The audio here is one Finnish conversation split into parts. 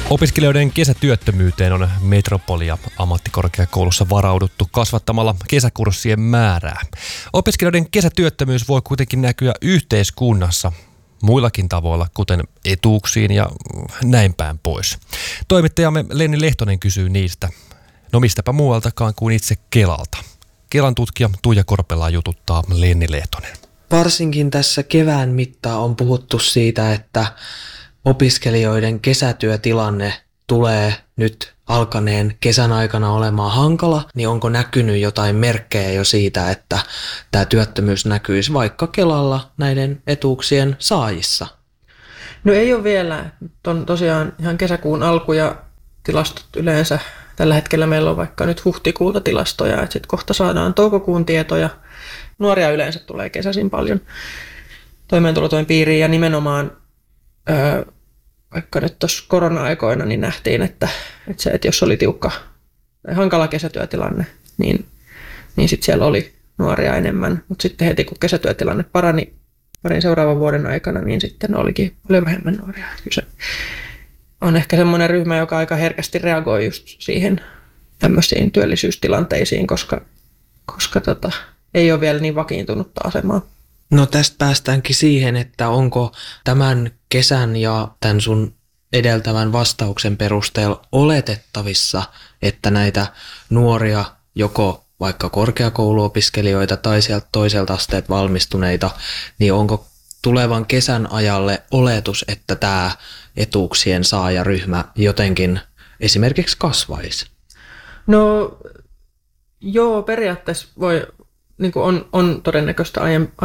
Opiskelijoiden kesätyöttömyyteen on Metropolia ammattikorkeakoulussa varauduttu kasvattamalla kesäkurssien määrää. Opiskelijoiden kesätyöttömyys voi kuitenkin näkyä yhteiskunnassa muillakin tavoilla, kuten etuuksiin ja näin päin pois. Toimittajamme Lenni Lehtonen kysyy niistä. No mistäpä muualtakaan kuin itse Kelalta. Kelan tutkija Tuija Korpelaa jututtaa Lenni Lehtonen. Varsinkin tässä kevään mittaan on puhuttu siitä, että opiskelijoiden kesätyötilanne tulee nyt alkaneen kesän aikana olemaan hankala, niin onko näkynyt jotain merkkejä jo siitä, että tämä työttömyys näkyisi vaikka Kelalla näiden etuuksien saajissa? No ei ole vielä. Nyt on tosiaan ihan kesäkuun alku ja tilastot yleensä. Tällä hetkellä meillä on vaikka nyt huhtikuuta tilastoja, että sitten kohta saadaan toukokuun tietoja. Nuoria yleensä tulee kesäisin paljon toimeentulotuen piiriin ja nimenomaan vaikka nyt tuossa korona-aikoina niin nähtiin, että jos oli tiukka tai hankala kesätyötilanne, niin sitten siellä oli nuoria enemmän. Mutta sitten heti kun kesätyötilanne parani parin seuraavan vuoden aikana, niin sitten olikin paljon vähemmän nuoria. Kyllä se on ehkä semmoinen ryhmä, joka aika herkästi reagoi just siihen tämmöisiin työllisyystilanteisiin, koska ei ole vielä niin vakiintunutta asemaa. No tästä päästäänkin siihen, että onko tämän kesän ja tämän sun edeltävän vastauksen perusteella oletettavissa, että näitä nuoria, joko vaikka korkeakouluopiskelijoita tai sieltä toiselta asteet valmistuneita, niin onko tulevan kesän ajalle oletus, että tämä etuuksien saajaryhmä jotenkin esimerkiksi kasvaisi? No joo, periaatteessa voi, niin kuin on todennäköistä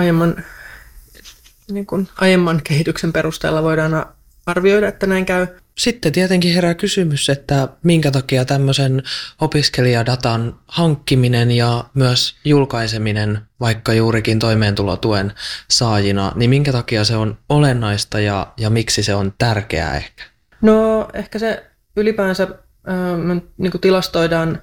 aiemman kehityksen perusteella voidaan arvioida, että näin käy. Sitten tietenkin herää kysymys, että minkä takia tämmöisen opiskelijadatan hankkiminen ja myös julkaiseminen vaikka juurikin toimeentulotuen saajina, niin minkä takia se on olennaista ja miksi se on tärkeää ehkä? No ehkä se ylipäänsä niin kuin tilastoidaan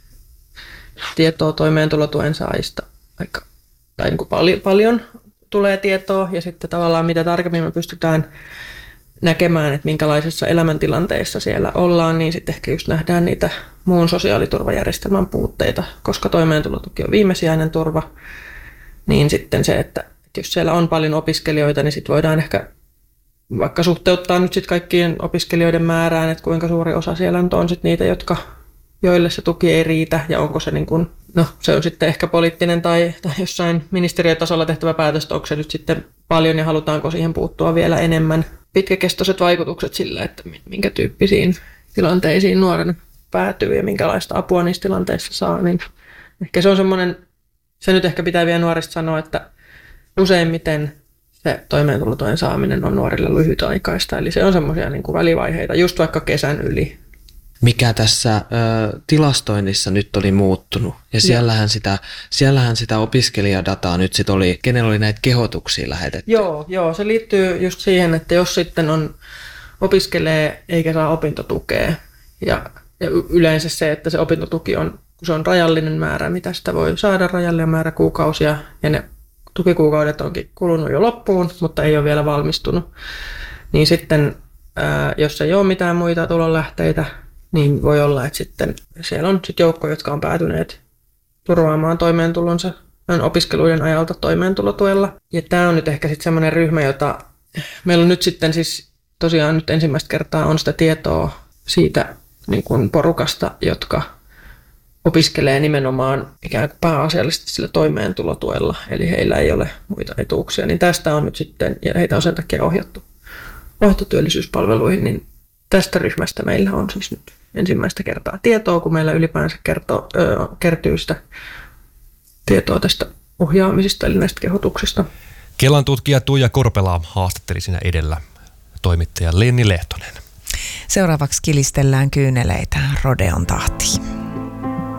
tietoa toimeentulotuen saajista, tai niin kuin paljon tulee tietoa ja sitten tavallaan mitä tarkemmin me pystytään näkemään, että minkälaisissa elämäntilanteissa siellä ollaan, niin sitten ehkä just nähdään niitä muun sosiaaliturvajärjestelmän puutteita, koska toimeentulotuki on viimesijainen turva, niin sitten se, että jos siellä on paljon opiskelijoita, niin sitten voidaan ehkä vaikka suhteuttaa nyt sitten kaikkien opiskelijoiden määrään, että kuinka suuri osa siellä on sitten niitä, joille se tuki ei riitä ja onko se niin kuin, no se on sitten ehkä poliittinen tai jossain ministeriötasolla tehtävä päätös, onko se nyt sitten paljon ja halutaanko siihen puuttua vielä enemmän. Pitkäkestoiset vaikutukset sillä, että minkä tyyppisiin tilanteisiin nuoren päätyy ja minkälaista apua niissä tilanteissa saa, niin ehkä se on semmoinen, se nyt ehkä pitää vielä nuorista sanoa, että useimmiten se toimeentulotuen saaminen on nuorille lyhytaikaista, eli se on semmoisia niin kuin välivaiheita, just vaikka kesän yli. Mikä tässä tilastoinnissa nyt oli muuttunut. Ja siellähän sitä opiskelijadataa nyt sit oli, kenellä oli näitä kehotuksia lähetetty. Joo, se liittyy just siihen, että jos sitten opiskelee eikä saa opintotukea ja yleensä se, että se opintotuki on, kun se on rajallinen määrä, mitä sitä voi saada, rajallinen määrä kuukausia ja ne tukikuukaudet onkin kulunut jo loppuun, mutta ei ole vielä valmistunut, niin sitten jos ei ole mitään muita tulonlähteitä, niin voi olla, että sitten siellä on sitten joukko, jotka on päätyneet turvaamaan toimeentulonsa opiskeluiden ajalta toimeentulotuella. Ja tämä on nyt ehkä sitten semmoinen ryhmä, jota meillä on nyt sitten siis tosiaan nyt ensimmäistä kertaa on sitä tietoa siitä niin kuin porukasta, jotka opiskelee nimenomaan ikään kuin pääasiallisesti sillä toimeentulotuella, eli heillä ei ole muita etuuksia. Niin tästä on nyt sitten, ja heitä on sen takia ohjattu työllisyyspalveluihin, niin tästä ryhmästä meillä on siis nyt ensimmäistä kertaa tietoa, kun meillä ylipäänsä kertyy sitä tietoa tästä ohjaamisesta, eli näistä kehotuksista. Kelan tutkija Tuija Korpelaa haastatteli siinä edellä toimittaja Lenni Lehtonen. Seuraavaksi kilistellään kyyneleitä Rodeon tahtiin.